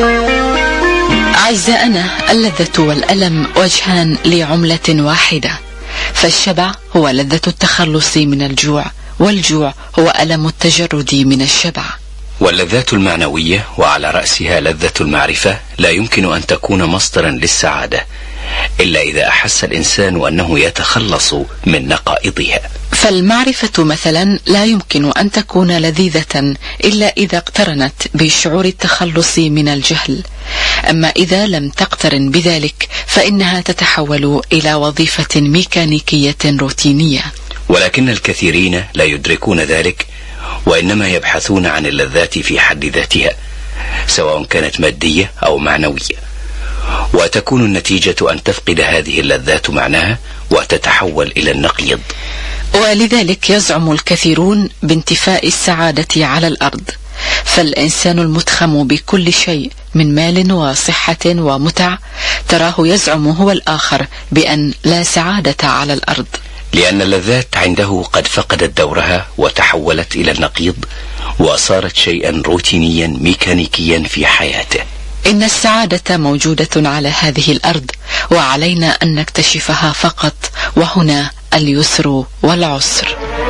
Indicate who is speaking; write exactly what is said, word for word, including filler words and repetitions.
Speaker 1: أعزائنا، اللذة والألم وجهان لعملة واحدة، فالشبع هو لذة التخلص من الجوع، والجوع هو ألم التجرد من الشبع.
Speaker 2: واللذات المعنوية وعلى رأسها لذة المعرفة لا يمكن أن تكون مصدرا للسعادة إلا إذا أحس الإنسان أنه يتخلص من نقائضها.
Speaker 1: فالمعرفة مثلا لا يمكن أن تكون لذيذة إلا إذا اقترنت بشعور التخلص من الجهل، أما إذا لم تقترن بذلك فإنها تتحول إلى وظيفة ميكانيكية روتينية.
Speaker 2: ولكن الكثيرين لا يدركون ذلك، وإنما يبحثون عن اللذات في حد ذاتها سواء كانت مادية أو معنوية، وتكون النتيجة أن تفقد هذه اللذات معناها وتتحول إلى النقيض.
Speaker 1: ولذلك يزعم الكثيرون بانتفاء السعادة على الأرض، فالإنسان المتخم بكل شيء من مال وصحة ومتع تراه يزعم هو الآخر بأن لا سعادة على الأرض،
Speaker 2: لأن اللذات عنده قد فقدت دورها وتحولت إلى النقيض وصارت شيئا روتينيا ميكانيكيا في حياته.
Speaker 1: إن السعادة موجودة على هذه الأرض، وعلينا أن نكتشفها فقط، وهنا اليسر والعسر.